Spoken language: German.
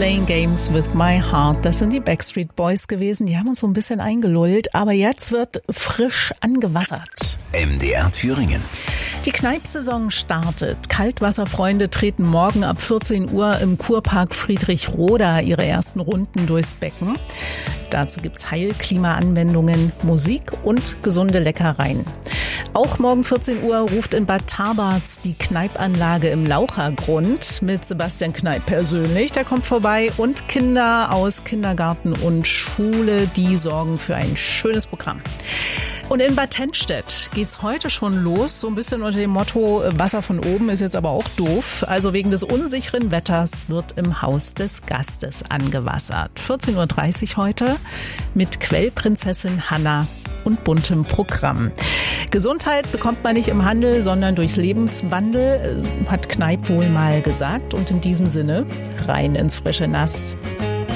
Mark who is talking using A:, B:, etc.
A: Playing Games with My Heart. Das sind die Backstreet Boys gewesen. Die haben uns so ein bisschen eingelullt, aber jetzt wird frisch angewassert.
B: MDR Thüringen.
A: Die Kneipsaison startet. Kaltwasserfreunde treten morgen ab 14 Uhr im Kurpark Friedrichroda ihre ersten Runden durchs Becken. Dazu gibt's Heilklima-Anwendungen, Musik und gesunde Leckereien. Auch morgen 14 Uhr ruft in Bad Tabarz die Kneipanlage im Lauchergrund mit Sebastian Kneip persönlich. Der kommt vorbei und Kinder aus Kindergarten und Schule, die sorgen für ein schönes Programm. Und in Bad Tennstedt geht's heute schon los, so ein bisschen unter dem Motto, Wasser von oben ist jetzt aber auch doof. Also wegen des unsicheren Wetters wird im Haus des Gastes angewassert. 14.30 Uhr heute mit Quellprinzessin Hanna und buntem Programm. Gesundheit bekommt man nicht im Handel, sondern durchs Lebenswandel, hat Kneip wohl mal gesagt. Und in diesem Sinne rein ins frische Nass.